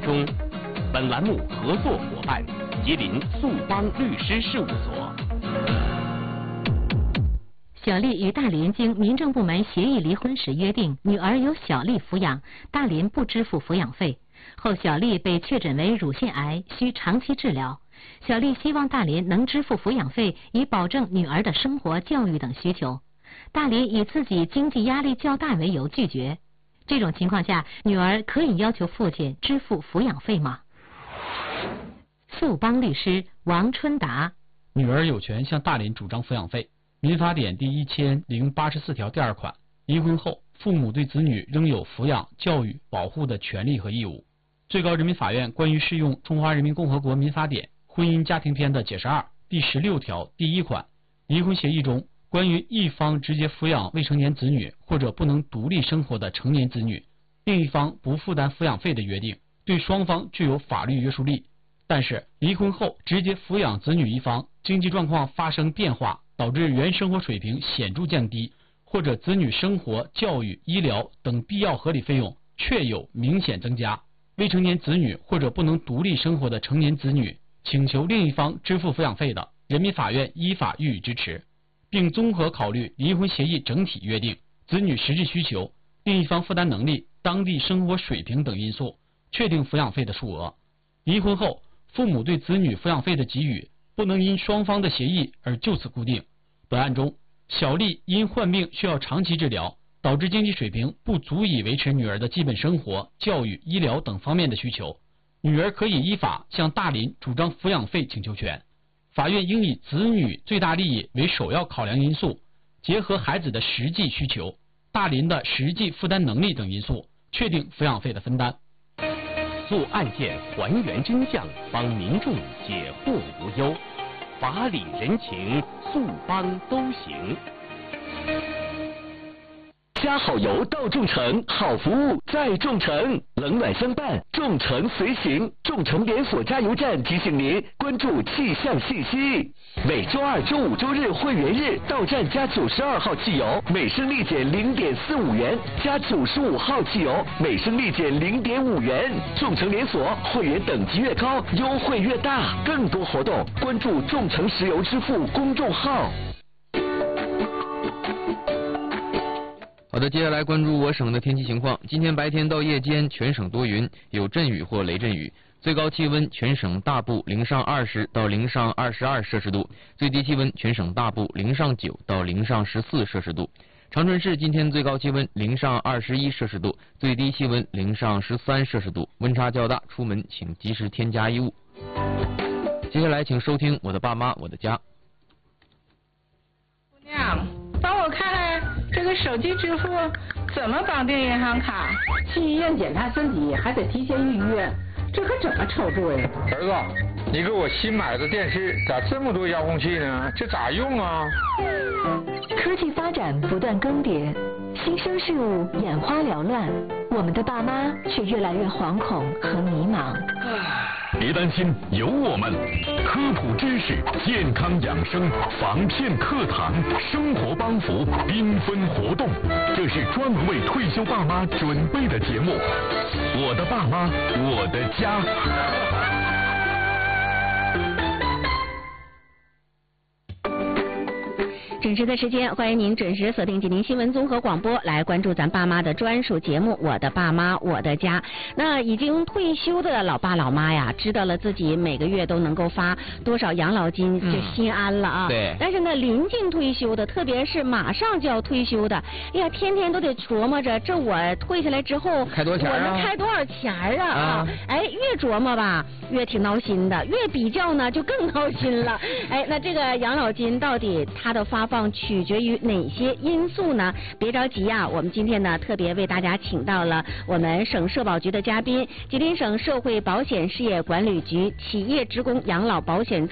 中。本栏目合作伙伴：吉林速邦律师事务所。 小丽与大林经民政部门协议离婚时约定，女儿由小丽抚养，大林不支付抚养费。后小丽被确诊为乳腺癌，需长期治疗。小丽希望大林能支付抚养费，以保证女儿的生活、教育等需求。大林以自己经济压力较大为由拒绝。这种情况下，女儿可以要求父亲支付抚养费吗？速邦律师王春达： 女儿有权向大林主张抚养费。民法典第1084条第2款，离婚后，父母对子女仍有抚养、教育、保护的权利和义务。最高人民法院关于适用《中华人民共和国民法典婚姻家庭篇》的解释2第16条第1款，离婚协议中关于一方直接抚养未成年子女或者不能独立生活的成年子女，另一方不负担抚养费的约定，对双方具有法律约束力。但是，离婚后直接抚养子女一方经济状况发生变化，导致原生活水平显著降低，或者子女生活、教育、医疗等必要合理费用确有明显增加，未成年子女或者不能独立生活的成年子女请求另一方支付抚养费的，人民法院依法予以支持，并综合考虑离婚协议整体约定、子女实际需求、另一方负担能力、当地生活水平等因素，确定抚养费的数额。离婚后，父母对子女抚养费的给予不能因双方的协议而就此固定。本案中，小丽因患病需要长期治疗，导致经济水平不足以维持女儿的基本生活、教育、医疗等方面的需求，女儿可以依法向大林主张抚养费请求权。法院应以子女最大利益为首要考量因素，结合孩子的实际需求、大林的实际负担能力等因素，确定抚养费的分担。 做案件还原真相，帮民众解惑无忧，法理人情，速邦都行。加好油到众诚，好服务在众诚，冷暖相伴，众诚随行。众诚连锁加油站提醒您关注气象信息。每周2、周5、周日会员日到站加92号汽油，每升立减0.45元；加95号汽油，每升立减0.5元。众诚连锁会员等级越高，优惠越大。更多活动关注众诚石油支付公众号。 好的，接下来关注我省的天气情况。今天白天到夜间全省多云，有阵雨或雷阵雨，最高气温全省大部零上20到零上22摄氏度，最低气温全省大部零上9到零上14摄氏度。长春市今天最高气温零上21摄氏度，最低气温零上13摄氏度，温差较大，出门请及时添加衣物。接下来请收听我的爸妈我的家。 姑娘，帮我看看这个手机支付怎么绑定银行卡？ 去医院检查身体还得提前预约，这可怎么操作呀？ 儿子，你给我新买的电视咋这么多遥控器呢？这咋用啊？ 科技发展不断更迭，新生事物眼花缭乱，我们的爸妈却越来越惶恐和迷茫。 别担心，有我们，科普知识、健康养生、防骗课堂、生活帮扶、缤纷活动，这是专门为退休爸妈准备的节目。我的爸妈，我的家。 准时的时间，欢迎您准时锁定吉林新闻综合广播，来关注咱爸妈的专属节目《我的爸妈我的家》。那已经退休的老爸老妈呀，知道了自己每个月都能够发多少养老金，就心安了啊。 对。 但是呢，临近退休的，特别是马上就要退休的，哎呀，天天都得琢磨着，这我退下来之后， 开多少钱啊？ 我能开多少钱啊？哎，越琢磨吧，越挺闹心的；越比较呢，就更闹心了。哎，那这个养老金到底它的发放取决于哪些因素呢？别着急啊，我们今天呢特别为大家请到了我们省社保局的嘉宾，吉林省社会保险事业管理局企业职工养老保险